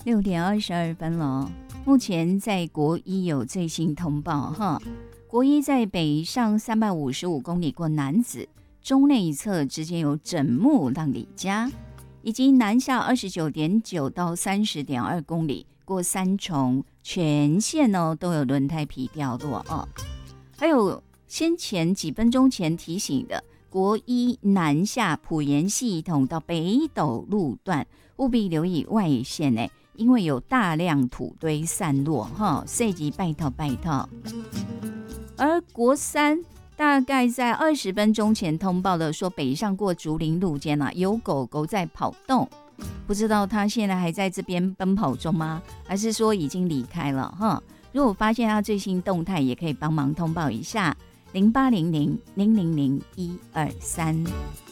6:22了。目前在国一有最新通报哈，国一在北上355公里过楠梓，中内一侧之间有枕木浪里家，以及南下29.9到30.2公里过三重，全线都有轮胎皮掉落哦。还有先前几分钟前提醒的国一南下埔盐系统到北斗路段，务必留意外线呢，因为有大量土堆散落哈，涉及拜托。而国三大概在20分钟前通报的说，北上过竹林路间有狗狗在跑动，不知道它现在还在这边奔跑中吗？还是说已经离开了哈？如果发现它最新动态，也可以帮忙通报一下。0800-000-123。